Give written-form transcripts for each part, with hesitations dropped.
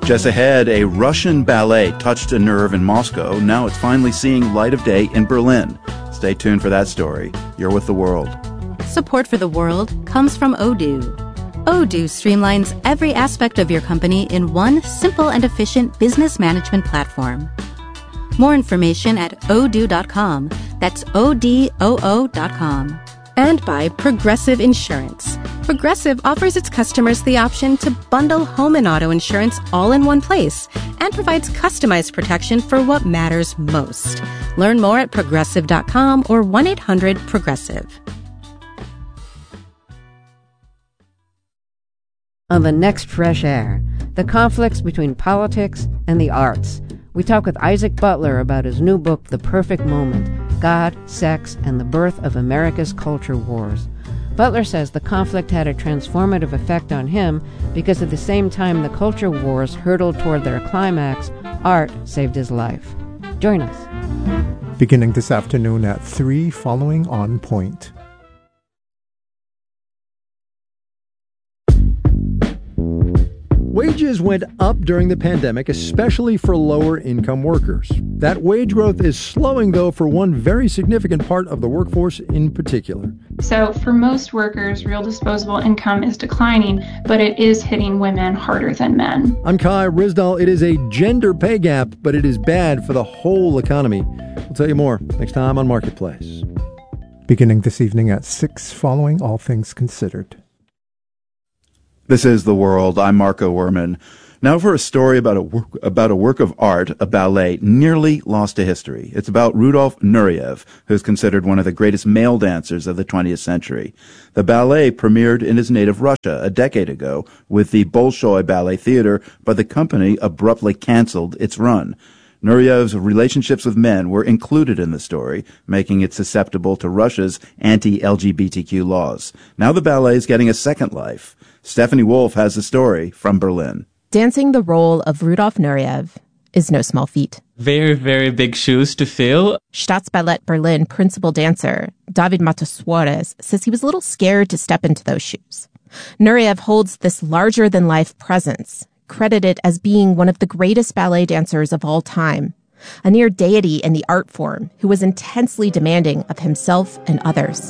Just ahead, a Russian ballet touched a nerve in Moscow. Now it's finally seeing light of day in Berlin. Stay tuned for that story. You're with The World. Support for The World comes from Odoo. Odoo streamlines every aspect of your company in one simple and efficient business management platform. More information at odoo.com. That's ODOO.com. And by Progressive Insurance. Progressive offers its customers the option to bundle home and auto insurance all in one place and provides customized protection for what matters most. Learn more at progressive.com or 1-800-PROGRESSIVE. On the next Fresh Air, the conflicts between politics and the arts. We talk with Isaac Butler about his new book, The Perfect Moment, God, Sex, and the Birth of America's Culture Wars. Butler says the conflict had a transformative effect on him because at the same time the culture wars hurtled toward their climax, art saved his life. Join us. Beginning this afternoon at 3 following On Point. Wages went up during the pandemic, especially for lower-income workers. That wage growth is slowing, though, for one very significant part of the workforce in particular. So for most workers, real disposable income is declining, but it is hitting women harder than men. I'm Kai Rizdal. It is a gender pay gap, but it is bad for the whole economy. We'll tell you more next time on Marketplace. Beginning this evening at 6 following All Things Considered. This is The World. I'm Marco Werman. Now for a story about a work of art, a ballet nearly lost to history. It's about Rudolf Nureyev, who's considered one of the greatest male dancers of the 20th century. The ballet premiered in his native Russia a decade ago with the Bolshoi Ballet Theater, but the company abruptly canceled its run. Nureyev's relationships with men were included in the story, making it susceptible to Russia's anti-LGBTQ laws. Now the ballet is getting a second life. Stephanie Wolf has the story from Berlin. Dancing the role of Rudolf Nureyev is no small feat. Very, very big shoes to fill. Staatsballett Berlin principal dancer David Mato-Suarez says he was a little scared to step into those shoes. Nureyev holds this larger-than-life presence, credited as being one of the greatest ballet dancers of all time, a near deity in the art form who was intensely demanding of himself and others.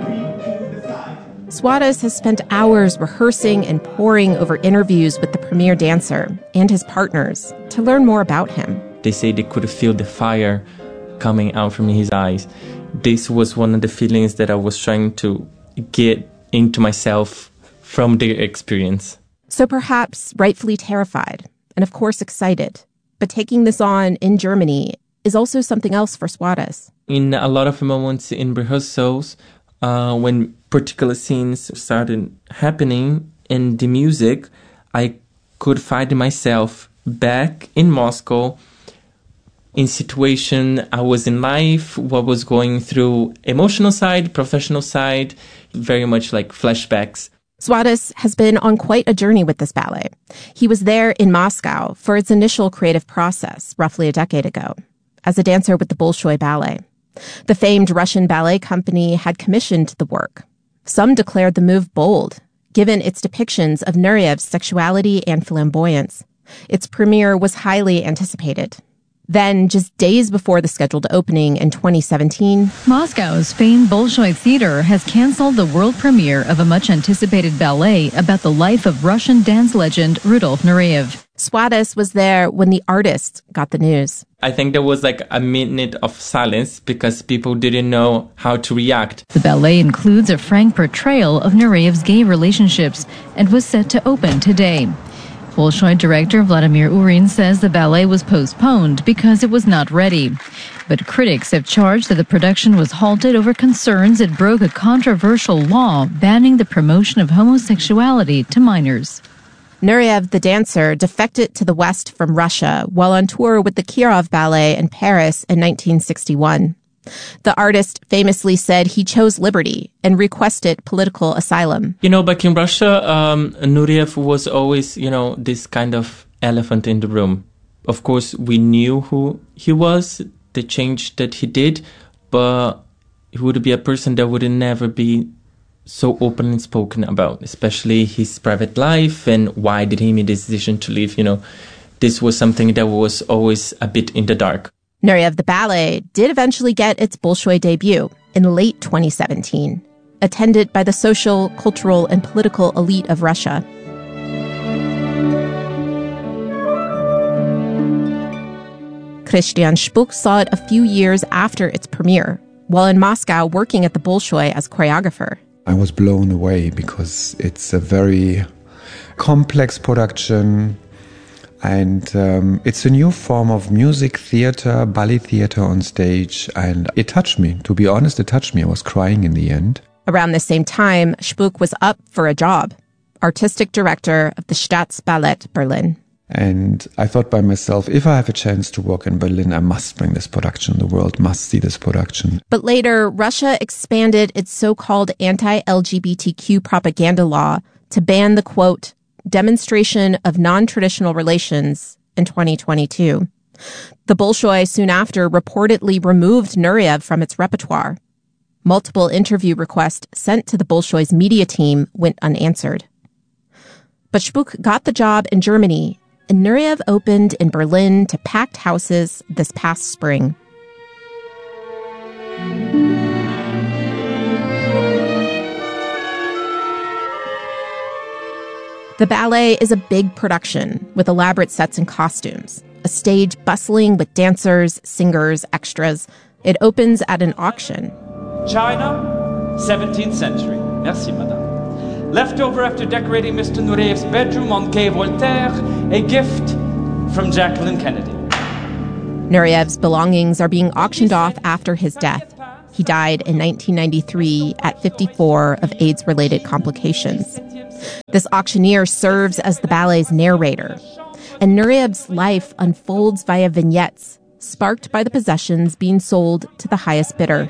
Suarez has spent hours rehearsing and poring over interviews with the premier dancer and his partners to learn more about him. They say they could feel the fire coming out from his eyes. This was one of the feelings that I was trying to get into myself from their experience. So perhaps rightfully terrified, and of course excited. But taking this on in Germany is also something else for Suarez. In a lot of moments in rehearsals, when particular scenes started happening in the music, I could find myself back in Moscow in situation I was in life, what was going through emotional side, professional side, very much like flashbacks. Suarez has been on quite a journey with this ballet. He was there in Moscow for its initial creative process roughly a decade ago as a dancer with the Bolshoi Ballet. The famed Russian ballet company had commissioned the work. Some declared the move bold, given its depictions of Nureyev's sexuality and flamboyance. Its premiere was highly anticipated. Then, just days before the scheduled opening in 2017, Moscow's famed Bolshoi Theater has canceled the world premiere of a much-anticipated ballet about the life of Russian dance legend Rudolf Nureyev. Suarez was there when the artists got the news. I think there was like a minute of silence because people didn't know how to react. The ballet includes a frank portrayal of Nureyev's gay relationships and was set to open today. Bolshoi director Vladimir Urin says the ballet was postponed because it was not ready. But critics have charged that the production was halted over concerns it broke a controversial law banning the promotion of homosexuality to minors. Nureyev, the dancer, defected to the West from Russia while on tour with the Kirov Ballet in Paris in 1961. The artist famously said he chose liberty and requested political asylum. Back in Russia, Nureyev was always, this kind of elephant in the room. Of course, we knew who he was, the change that he did, but he would be a person that would never be so openly spoken about, especially his private life and why did he make the decision to leave, this was something that was always a bit in the dark. Nureyev the Ballet did eventually get its Bolshoi debut in late 2017, attended by the social, cultural, and political elite of Russia. Christian Spuk saw it a few years after its premiere, while in Moscow working at the Bolshoi as choreographer. I was blown away because it's a very complex production, and it's a new form of music theater, ballet theater on stage, and it touched me. To be honest, it touched me. I was crying in the end. Around the same time, Spuk was up for a job, artistic director of the Staatsballett Berlin. And I thought by myself, if I have a chance to work in Berlin, I must bring this production. The world must see this production. But later, Russia expanded its so-called anti-LGBTQ propaganda law to ban the, quote, demonstration of non-traditional relations in 2022. The Bolshoi soon after reportedly removed Nureyev from its repertoire. Multiple interview requests sent to the Bolshoi's media team went unanswered. But Spuk got the job in Germany, and Nureyev opened in Berlin to packed houses this past spring. The ballet is a big production with elaborate sets and costumes, a stage bustling with dancers, singers, extras. It opens at an auction. China, 17th century. Merci, madame. Leftover after decorating Mr. Nureyev's bedroom on Quai Voltaire, a gift from Jacqueline Kennedy. Nureyev's belongings are being auctioned off after his death. He died in 1993 at 54 of AIDS-related complications. This auctioneer serves as the ballet's narrator, and Nureyev's life unfolds via vignettes, sparked by the possessions being sold to the highest bidder.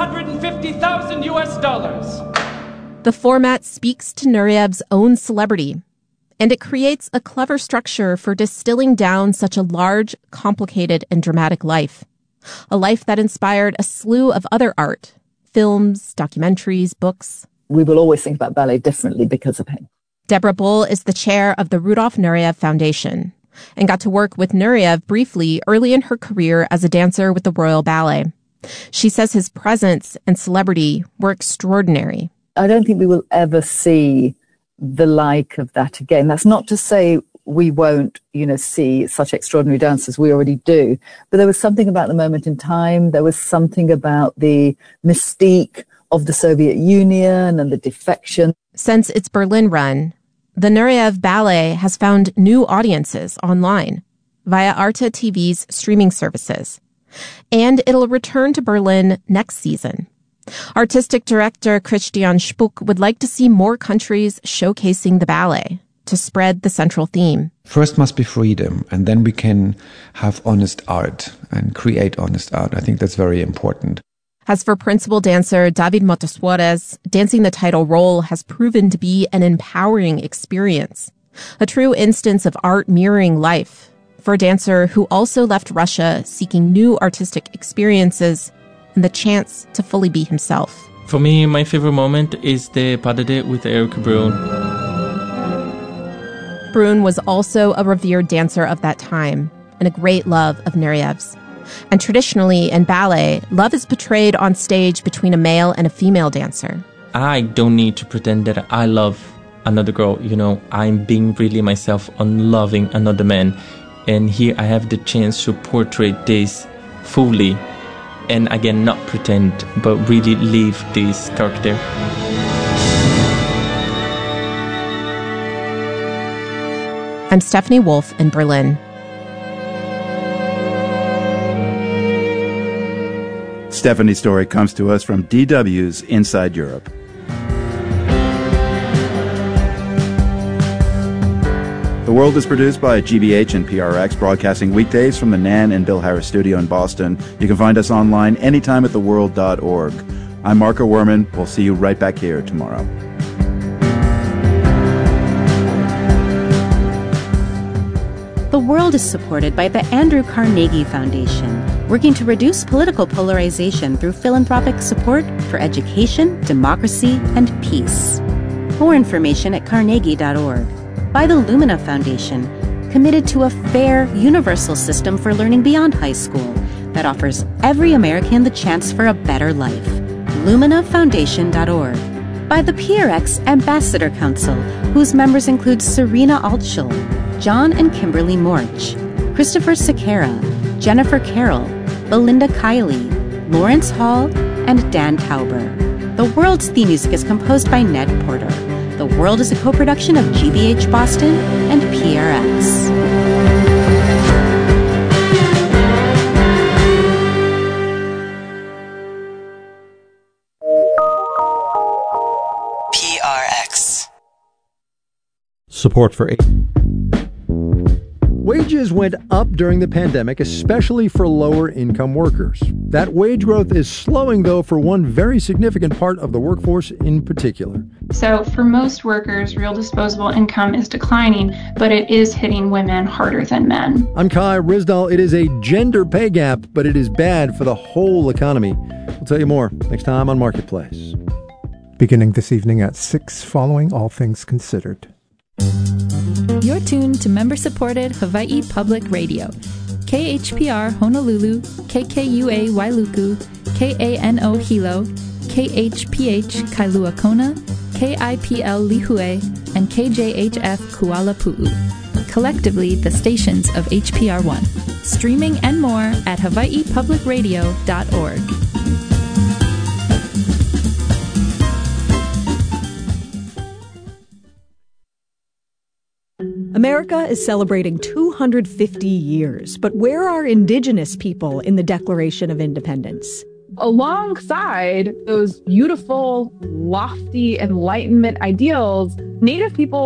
$150,000. The format speaks to Nureyev's own celebrity, and it creates a clever structure for distilling down such a large, complicated, and dramatic life. A life that inspired a slew of other art, films, documentaries, books. We will always think about ballet differently because of him. Deborah Bull is the chair of the Rudolf Nureyev Foundation and got to work with Nureyev briefly early in her career as a dancer with the Royal Ballet. She says his presence and celebrity were extraordinary. I don't think we will ever see the like of that again. That's not to say we won't, see such extraordinary dancers. We already do. But there was something about the moment in time. There was something about the mystique of the Soviet Union and the defection. Since its Berlin run, the Nureyev Ballet has found new audiences online via Arte TV's streaming services. And it'll return to Berlin next season. Artistic director Christian Spuk would like to see more countries showcasing the ballet to spread the central theme. First must be freedom, and then we can have honest art and create honest art. I think that's very important. As for principal dancer David Motasuarez, dancing the title role has proven to be an empowering experience, a true instance of art mirroring life for a dancer who also left Russia seeking new artistic experiences and the chance to fully be himself. For me, my favorite moment is the pas de deux with Eric Bruhn. Bruhn was also a revered dancer of that time and a great love of Nureyev's. And traditionally, in ballet, love is portrayed on stage between a male and a female dancer. I don't need to pretend that I love another girl. I'm being really myself on loving another man. And here I have the chance to portray this fully. And again, not pretend, but really live this character. I'm Stephanie Wolf in Berlin. Stephanie's story comes to us from DW's Inside Europe. The World is produced by GBH and PRX, broadcasting weekdays from the Nan and Bill Harris studio in Boston. You can find us online anytime at theworld.org. I'm Marco Werman. We'll see you right back here tomorrow. The World is supported by the Andrew Carnegie Foundation, working to reduce political polarization through philanthropic support for education, democracy, and peace. More information at carnegie.org. By the Lumina Foundation, committed to a fair, universal system for learning beyond high school that offers every American the chance for a better life. LuminaFoundation.org. By the PRX Ambassador Council, whose members include Serena Altschul, John and Kimberly Morch, Christopher Sequeira, Jennifer Carroll, Belinda Kiley, Lawrence Hall, and Dan Tauber. The World's theme music is composed by Ned Porter. The World is a co-production of GBH Boston and PRX. Support for Wages went up during the pandemic, especially for lower income workers. That wage growth is slowing, though, for one very significant part of the workforce in particular. So for most workers, real disposable income is declining, but it is hitting women harder than men. I'm Kai Ryssdal. It is a gender pay gap, but it is bad for the whole economy. We'll tell you more next time on Marketplace. Beginning this evening at 6 following All Things Considered. You're tuned to member-supported Hawaii Public Radio. KHPR Honolulu, KKUA Wailuku, KANO Hilo, KHPH Kailua Kona, KIPL Lihue, and KJHF Kuala Pu'u. Collectively, the stations of HPR1. Streaming and more at hawaiipublicradio.org. America is celebrating 250 years, but where are Indigenous people in the Declaration of Independence? Alongside those beautiful, lofty Enlightenment ideals, Native people